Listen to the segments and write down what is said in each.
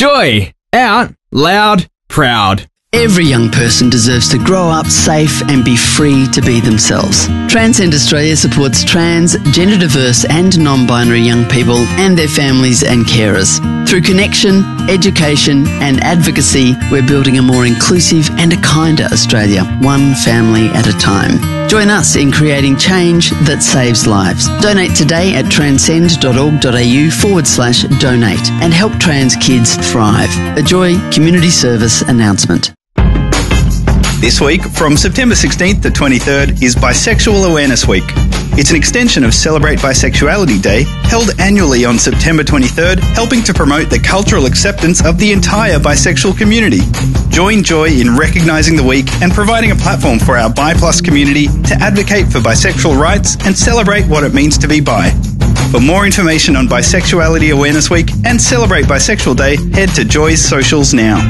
Joy. Out. Loud. Proud. Every young person deserves to grow up safe and be free to be themselves. Transcend Australia supports trans, gender diverse and non-binary young people and their families and carers. Through connection, education and advocacy, we're building a more inclusive and a kinder Australia, one family at a time. Join us in creating change that saves lives. Donate today at transcend.org.au/donate and help trans kids thrive. A Joy Community Service announcement. This week, from September 16th to 23rd, is Bisexual Awareness Week. It's an extension of Celebrate Bisexuality Day, held annually on September 23rd, helping to promote the cultural acceptance of the entire bisexual community. Join Joy in recognising the week and providing a platform for our Bi+ community to advocate for bisexual rights and celebrate what it means to be bi. For more information on Bisexuality Awareness Week and Celebrate Bisexual Day, head to Joy's socials now.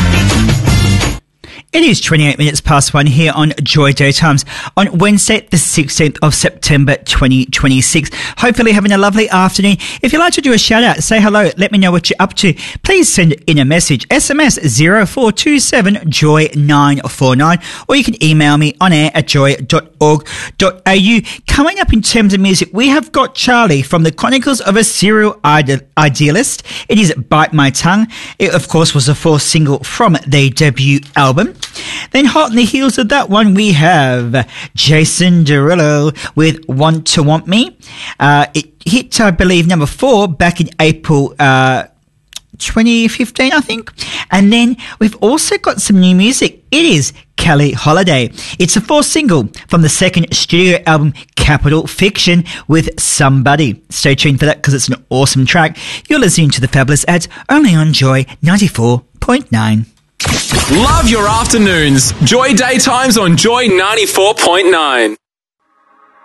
It is 28 minutes past 1 here on Joy Daytimes on Wednesday, the 16th of September 2026. Hopefully having a lovely afternoon. If you'd like to do a shout out, say hello, let me know what you're up to. Please send in a message, SMS 0427 Joy 949, or you can email me on air at joy.org.au. Coming up in terms of music, we have got Charlie from the Chronicles of a Serial Idealist. It is Bite My Tongue. It, of course, was the fourth single from their debut album. Then hot on the heels of that one, we have Jason Derulo with Want to Want Me. It hit, I believe, number 4 back in April 2015, I think. And then we've also got some new music. It is Kelly Holiday. It's a fourth single from the second studio album Capital Fiction with Somebody. Stay tuned for that because it's an awesome track. You're listening to The Fabulous Ads only on Joy 94.9. Love your afternoons. Joy Daytimes on Joy 94.9.